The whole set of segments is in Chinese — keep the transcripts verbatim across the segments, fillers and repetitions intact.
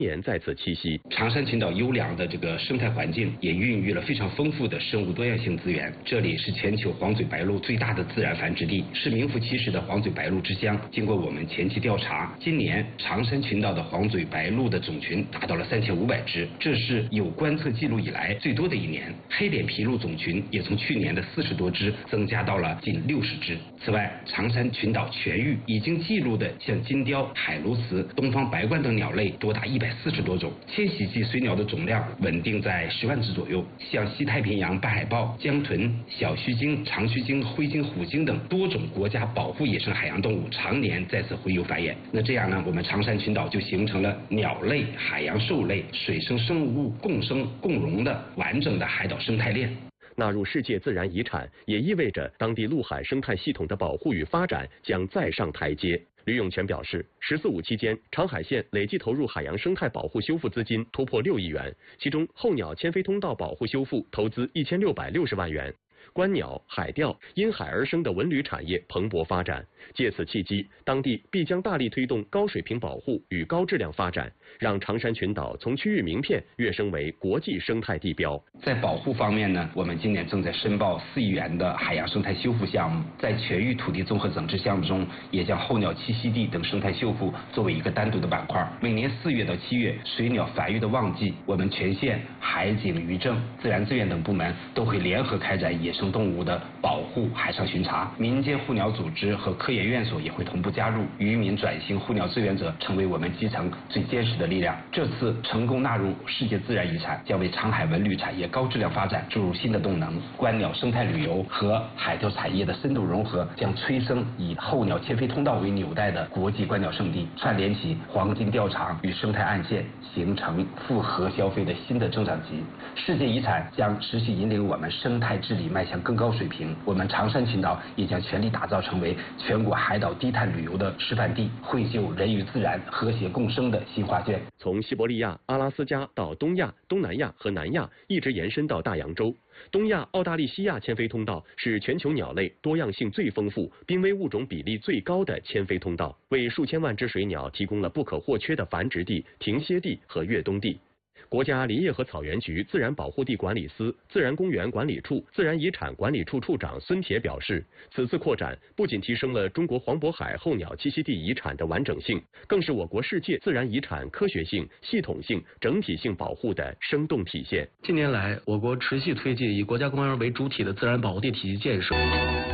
年再次栖息。 长山群岛优良的这个生态环境也孕育了非常丰富的生物多样性资源。这里是全球黄嘴白鹭最大的自然繁殖地，是名副其实的黄嘴白鹭之乡。经过我们前期调查，今年长山群岛的黄嘴白鹭的种群达到了三千五百只，这是有观测记录以来最多的一年。黑脸琵鹭种群也从去年的四十多只增加到了近六十只。此外，长山群岛全域已经记录的像金雕、海鸬鹚、东方白鹳等鸟类多达一百四十多种，迁徙季随鸟的总量稳定在十万只左右。像西太平洋白海豹、江豚、小须鲸、长须鲸、灰鲸、虎鲸等多种国家保护野生海洋动物常年在此洄游繁衍。那这样呢，我们长山群岛就形成了鸟类、海洋兽类、水生生物共生共荣的完整的海岛生态链。 纳入世界自然遗产，也意味着当地陆海生态系统的保护与发展将再上台阶。吕永全表示，十四五期间，长海县累计投入海洋生态保护修复资金突破六亿元，其中候鸟迁飞通道保护修复投资一千六百六十万元。观鸟、海钓因海而生的文旅产业蓬勃发展，借此契机，当地必将大力推动高水平保护与高质量发展，让长山群岛从区域名片跃升为国际生态地标。 在保护方面呢，我们今年正在申报四亿元的海洋生态修复项目，在全域土地综合整治项目中，也将候鸟栖息地等生态修复作为一个单独的板块。每年四月到七月，水鸟繁育的旺季，我们全县海警、渔政、自然资源等部门都会联合开展野生动物的保护海上巡查，民间护鸟组织和科研院所也会同步加入，渔民转型护鸟志愿者成为我们基层最坚实的力量。这次成功纳入世界自然遗产，将为长海文旅产业高质量发展注入新的动能。观鸟生态旅游和海钓产业的深度融合，将催生以候鸟迁飞通道为纽带的国际观鸟胜地，串联起黄金钓场与生态岸线，形成复合消费的新的增长极。世界遗产将持续引领我们生态治理迈向更高水平，我们长山群岛也将全力打造成为全国海岛低碳旅游的示范地，绘就人与自然和谐共生的新画卷。 从西伯利亚、阿拉斯加到东亚、东南亚和南亚，一直延伸到大洋洲。东亚澳大利西亚迁飞通道是全球鸟类多样性最丰富、濒危物种比例最高的迁飞通道，为数千万只水鸟提供了不可或缺的繁殖地、停歇地和越冬地。国家林业和草原局自然保护地管理司、自然公园管理处、自然遗产管理处处长孙铁表示，此次扩展不仅提升了中国黄渤海候鸟栖息地遗产的完整性，更是我国世界自然遗产科学性、系统性、整体性保护的生动体现。 近年来，我国持续推进以国家公园为主体的自然保护地体系建设。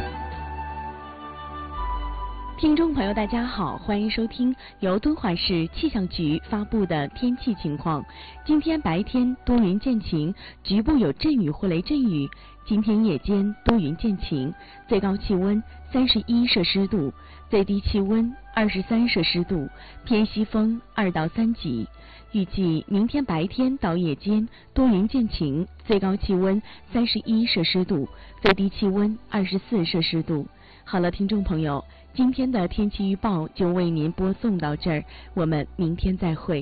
听众朋友大家好，欢迎收听由敦煌市气象局发布的天气情况。今天白天多云见晴，局部有阵雨或雷阵雨。今天夜间多云见晴，最高气温三十一摄氏度，最低气温二十三摄氏度，偏西风二到三级。预计明天白天到夜间多云见晴，最高气温三十一摄氏度，最低气温二十四摄氏度。好了，听众朋友，今天的天气预报就为您播送到这儿，我们明天再会。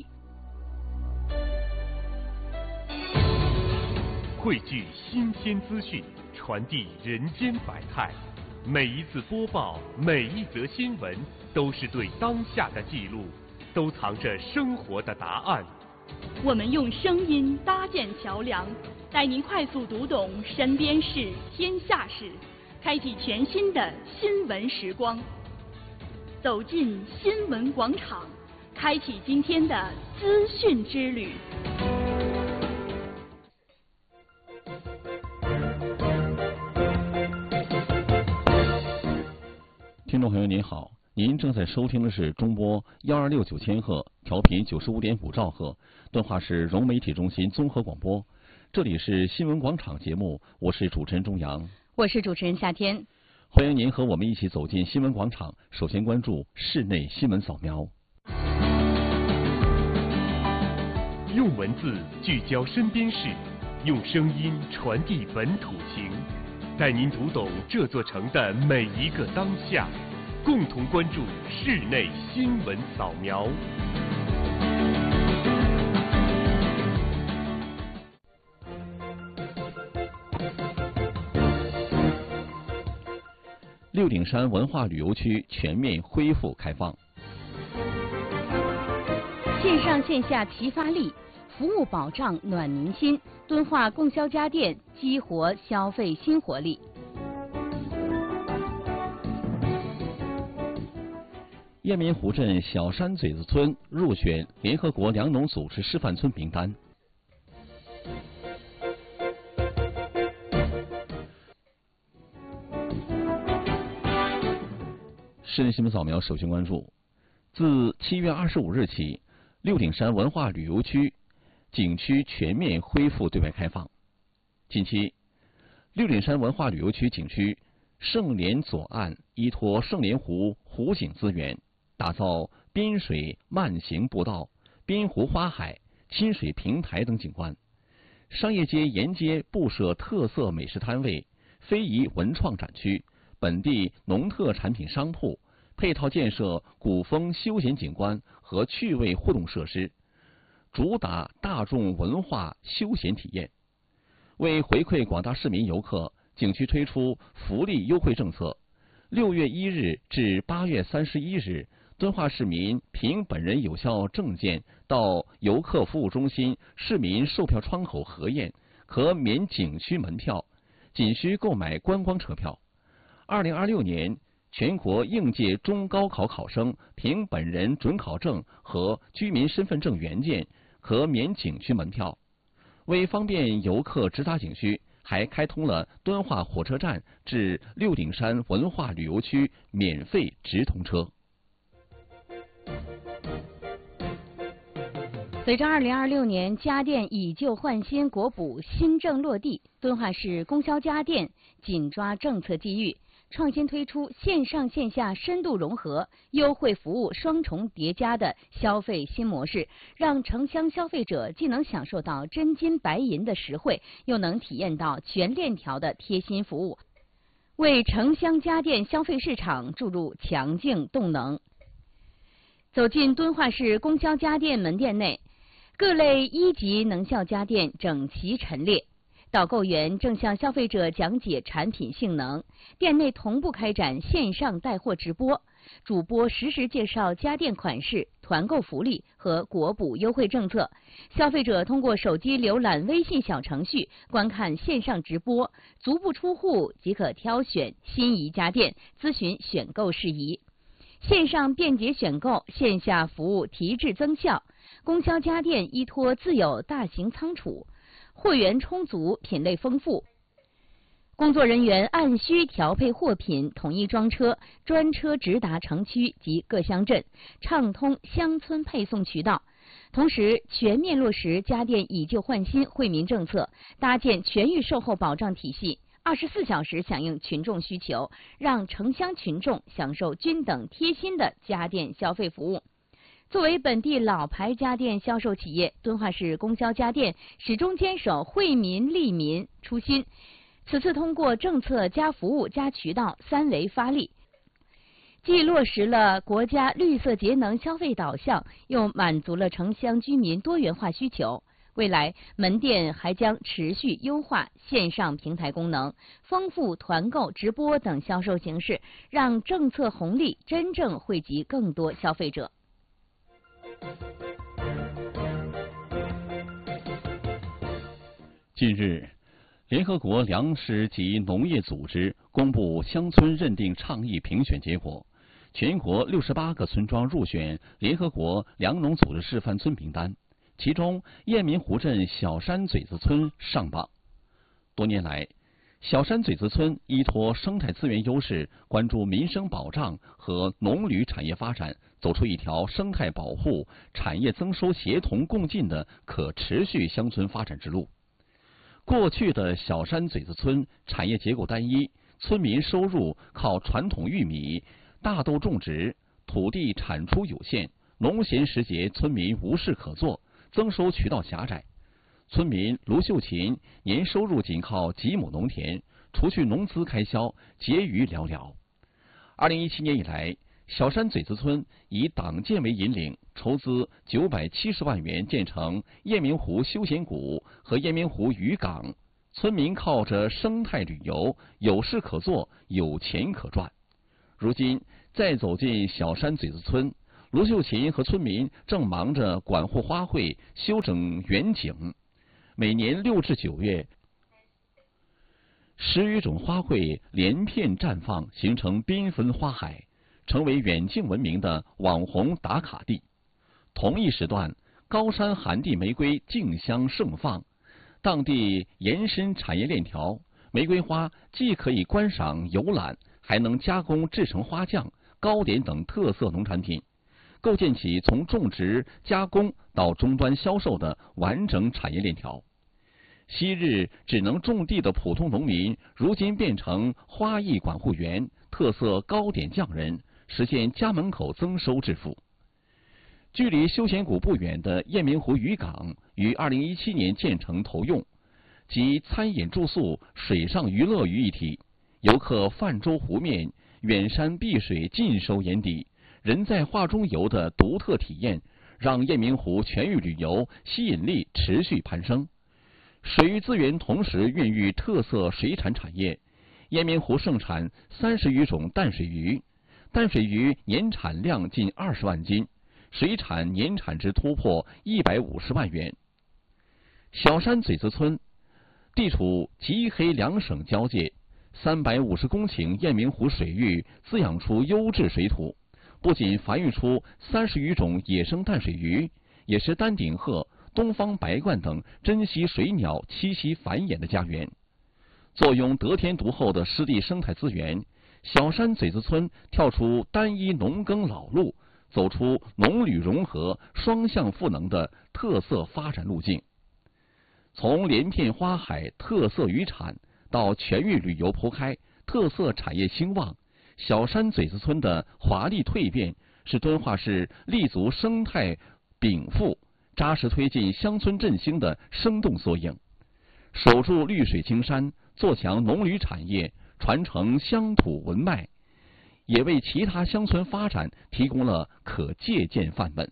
汇聚新鲜资讯，传递人间百态。每一次播报，每一则新闻，都是对当下的记录，都藏着生活的答案。 我们用声音搭建桥梁，带您快速读懂身边事、天下事，开启全新的新闻时光。走进新闻广场，开启今天的资讯之旅。 听众朋友您好，您正在收听的是中波幺二六九千赫，调频九十五点五兆赫，敦化市融媒体中心综合广播。这里是新闻广场节目，我是主持人钟阳， 我是主持人夏天。 欢迎您和我们一起走进新闻广场。首先关注室内新闻扫描。 用文字聚焦身边事，用声音传递本土情，带您读懂这座城的每一个当下，共同关注室内新闻扫描。 六顶山文化旅游区全面恢复开放。 近线上线下齐发力，服务保障暖民心。敦化供销家电激活消费新活力。 雁鸣湖镇小山嘴子村入选联合国粮农组织示范村名单。市内新闻扫描，首先关注：自七月二十五日起，六顶山文化旅游区景区全面恢复对外开放。近期，六顶山文化旅游区景区圣莲左岸依托圣莲湖湖景资源，打造滨水慢行步道、滨湖花海、亲水平台等景观。商业街沿街布设特色美食摊位、非遗文创展区、本地农特产品商铺，配套建设古风休闲景观和趣味互动设施，主打大众文化休闲体验。为回馈广大市民游客，景区推出福利优惠政策。六月一日至八月三十一日，敦化市民凭本人有效证件到游客服务中心市民售票窗口核验，可免景区门票，仅需购买观光车票。二零二六年全国应届中高考考生凭本人准考证和居民身份证原件，可免景区门票。为方便游客直达景区，还开通了敦化火车站至六顶山文化旅游区免费直通车。 随着二零二六年家电以旧换新国补新政落地，敦化市供销家电紧抓政策机遇，创新推出线上线下深度融合、优惠服务双重叠加的消费新模式，让城乡消费者既能享受到真金白银的实惠，又能体验到全链条的贴心服务，为城乡家电消费市场注入强劲动能。走进敦化市供销家电门店内，各类一级能效家电整齐陈列。导购员正向消费者讲解产品性能，店内同步开展线上带货直播，主播实时介绍家电款式、团购福利和国补优惠政策。消费者通过手机浏览微信小程序，观看线上直播，足不出户即可挑选心仪家电，咨询选购事宜。线上便捷选购，线下服务提质增效。供销家电依托自有大型仓储，货源充足，品类丰富，工作人员按需调配货品，统一装车，专车直达城区及各乡镇，畅通乡村配送渠道。同时，全面落实家电以旧换新惠民政策，搭建全域售后保障体系，二十四小时响应群众需求，让城乡群众享受均等贴心的家电消费服务。作为本地老牌家电销售企业，敦化市供销家电始终坚守惠民利民初心。此次通过政策加服务加渠道三维发力，既落实了国家绿色节能消费导向，又满足了城乡居民多元化需求。未来门店还将持续优化线上平台功能，丰富团购、直播等销售形式，让政策红利真正惠及更多消费者。 近日，联合国粮食及农业组织公布乡村认定倡议评选结果，全国六十八个村庄入选联合国粮农组织示范村名单，其中雁鸣湖镇小山嘴子村上榜。多年来，小山嘴子村依托生态资源优势，关注民生保障和农旅产业发展，走出一条生态保护、产业增收协同共进的可持续乡村发展之路。过去的小山嘴子村产业结构单一，村民收入靠传统玉米、大豆种植，土地产出有限，农闲时节村民无事可做，增收渠道狭窄。村民卢秀琴年收入仅靠几亩农田，除去农资开销，结余寥寥。二零一七年以来，小山嘴子村以党建为引领，筹资九百七十万元建成雁鸣湖休闲谷和雁鸣湖渔港，村民靠着生态旅游有事可做，有钱可赚。如今再走进小山嘴子村， 卢秀琴和村民正忙着管护花卉、修整园景。每年六至九月，十余种花卉连片绽放，形成缤纷花海，成为远近闻名的网红打卡地。同一时段，高山寒地玫瑰竞相盛放，当地延伸产业链条，玫瑰花既可以观赏游览，还能加工制成花酱、糕点等特色农产品，构建起从种植、加工到终端销售的完整产业链条。昔日只能种地的普通农民，如今变成花艺管护员、特色糕点匠人，实现家门口增收致富。距离休闲谷不远的雁鸣湖渔港于二零一七年建成投用，集餐饮住宿、水上娱乐于一体，游客泛舟湖面，远山碧水尽收眼底，人在画中游的独特体验，让雁鸣湖全域旅游吸引力持续攀升。水域资源同时孕育特色水产产业，雁鸣湖盛产三十余种淡水鱼，淡水鱼年产量近二十万斤，水产年产值突破一百五十万元。小山嘴子村地处吉黑两省交界，三百五十公顷雁鸣湖水域滋养出优质水土，不仅繁育出三十余种野生淡水鱼，也是丹顶鹤、东方白鹳等珍稀水鸟栖息繁衍的家园。坐拥得天独厚的湿地生态资源，小山嘴子村跳出单一农耕老路，走出农旅融合、双向赋能的特色发展路径。从连片花海、特色渔产到全域旅游铺开、特色产业兴旺，小山嘴子村的华丽蜕变是敦化市立足生态禀赋、扎实推进乡村振兴的生动缩影。守住绿水青山，做强农旅产业，传承乡土文脉，也为其他乡村发展提供了可借鉴范本。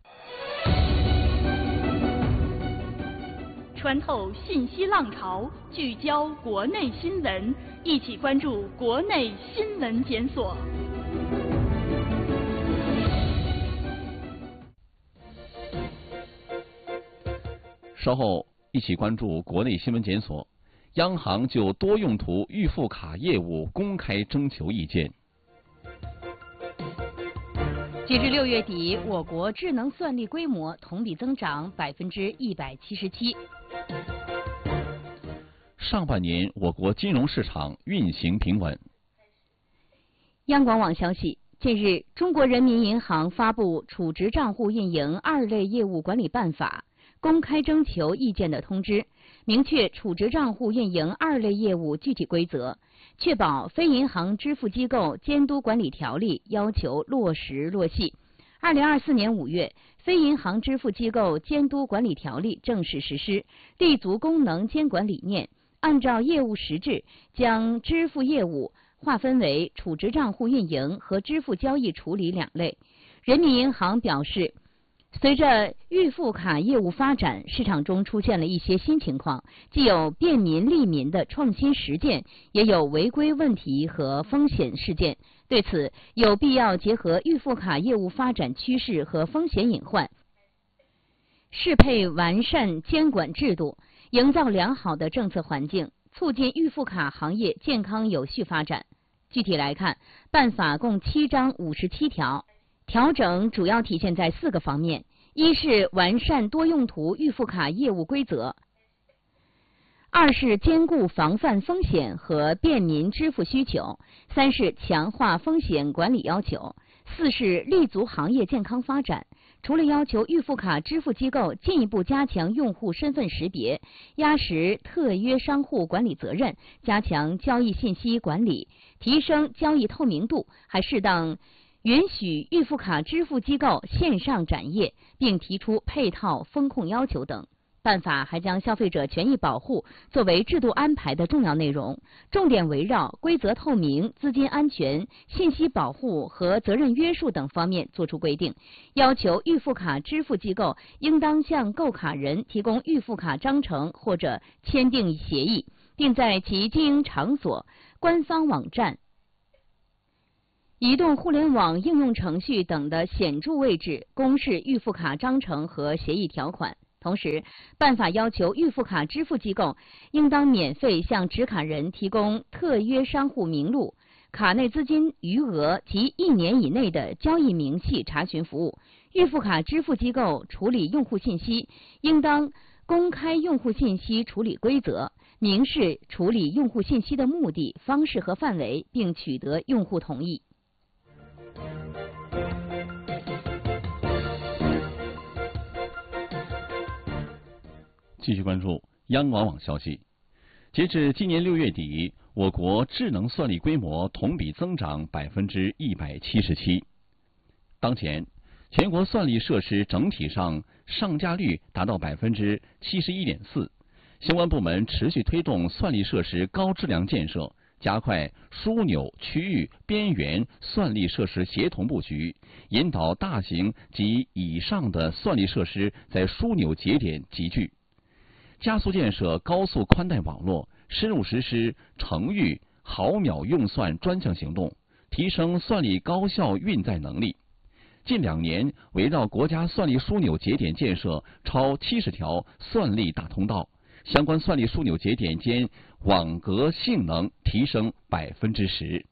穿透信息浪潮，聚焦国内新闻，一起关注国内新闻检索。 稍后一起关注国内新闻检索。央行就多用途预付卡业务公开征求意见。 截至六月底，我国智能算力规模同比增长百分之一百七十七。 上半年，我国金融市场运行平稳。 央广网消息，近日，中国人民银行发布《储值账户运营二类业务管理办法》公开征求意见的通知，明确储值账户运营二类业务具体规则，确保非银行支付机构监督管理条例要求落实落细。二零二四年五月，非银行支付机构监督管理条例正式实施，立足功能监管理念，按照业务实质，将支付业务划分为储值账户运营和支付交易处理两类。人民银行表示，随着预付卡业务发展，市场中出现了一些新情况，既有便民利民的创新实践，也有违规问题和风险事件。对此，有必要结合预付卡业务发展趋势和风险隐患，适配完善监管制度，营造良好的政策环境，促进预付卡行业健康有序发展。具体来看，办法共七章五十七条，调整主要体现在四个方面：一是完善多用途预付卡业务规则；二是兼顾防范风险和便民支付需求；三是强化风险管理要求；四是立足行业健康发展。除了要求预付卡支付机构进一步加强用户身份识别，压实特约商户管理责任，加强交易信息管理，提升交易透明度，还适当允许预付卡支付机构线上展业，并提出配套风控要求等。办法还将消费者权益保护作为制度安排的重要内容，重点围绕规则透明、资金安全、信息保护和责任约束等方面作出规定，要求预付卡支付机构应当向购卡人提供预付卡章程或者签订协议，并在其经营场所、官方网站、 移动互联网应用程序等的显著位置公示预付卡章程和协议条款。同时，办法要求预付卡支付机构应当免费向持卡人提供特约商户名录、卡内资金余额及一年以内的交易明细查询服务。预付卡支付机构处理用户信息，应当公开用户信息处理规则，明示处理用户信息的目的、方式和范围，并取得用户同意。 继续关注央广网消息，截至今年六月底，我国智能算力规模同比增长百分之一百七十七。当前，全国算力设施整体上上架率达到百分之七十一点四，相关部门持续推动算力设施高质量建设，加快枢纽、区域、边缘算力设施协同布局，引导大型及以上的算力设施在枢纽节点集聚，加速建设高速宽带网络，深入实施城域毫秒用算专项行动，提升算力高效运载能力。近两年，围绕国家算力枢纽节点建设超七十条算力大通道，相关算力枢纽节点间网格性能提升百分之十。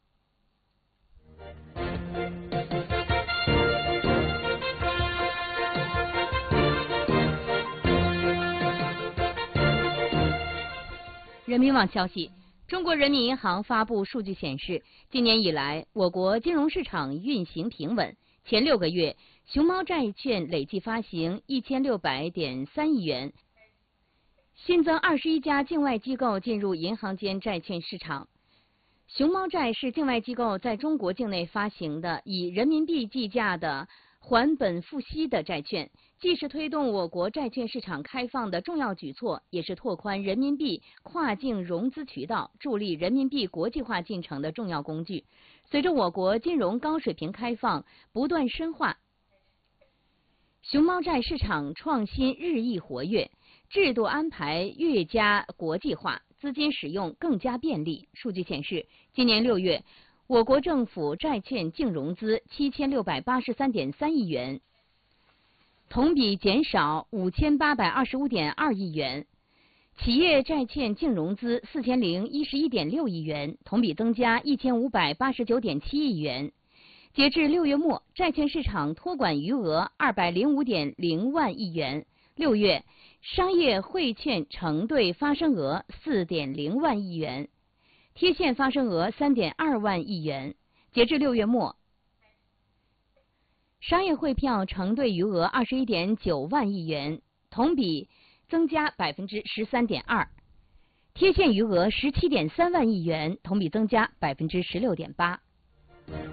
人民网消息，中国人民银行发布数据显示，今年以来，我国金融市场运行平稳。前六个月，熊猫债券累计发行一千六百点三亿元，新增二十一家境外机构进入银行间债券市场。熊猫债是境外机构在中国境内发行的以人民币计价的还本付息的债券，既是推动我国债券市场开放的重要举措，也是拓宽人民币跨境融资渠道、助力人民币国际化进程的重要工具。随着我国金融高水平开放不断深化，熊猫债市场创新日益活跃，制度安排越加国际化，资金使用更加便利。数据显示，今年六月，我国政府债券净融资七千六百八十三点三亿元，同比减少五千八百二十五点二亿元。企业债券净融资四千零一十一点六亿元，同比增加一千五百八十九点七亿元。截至六月末，债券市场托管余额二百零五点零万亿元。六月，商业汇券承兑发生额四点零万亿元，贴现发生额三点二万亿元。截至六月末，商业汇票承兑余额二十一点九万亿元，同比增加百分之十三点二，贴现余额十七点三万亿元，同比增加百分之十六点八。